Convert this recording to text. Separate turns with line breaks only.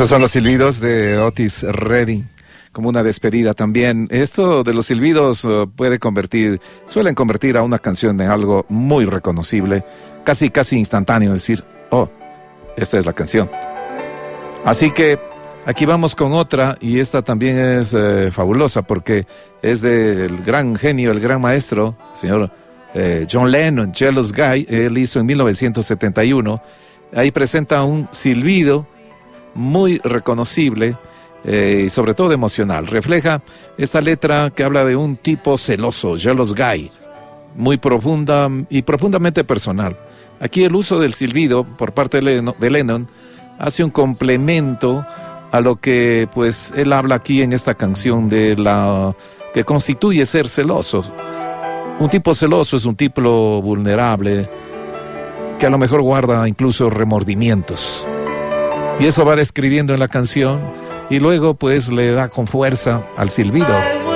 Esos son los silbidos de Otis Redding, como una despedida también. Esto de los silbidos suelen convertir a una canción en algo muy reconocible, casi instantáneo, decir, oh, esta es la canción. Así que aquí vamos con otra, y esta también es fabulosa, porque es del gran genio, el gran maestro, el señor John Lennon, Jealous Guy. Él hizo en 1971, ahí presenta un silbido muy reconocible y sobre todo emocional. Refleja esta letra que habla de un tipo celoso, Jealous Guy, muy profunda y profundamente personal. Aquí el uso del silbido por parte de Lennon hace un complemento a lo que pues él habla aquí en esta canción de la que constituye ser celoso. Un tipo celoso es un tipo vulnerable que a lo mejor guarda incluso remordimientos. Y eso va describiendo en la canción, y luego pues le da con fuerza al silbido.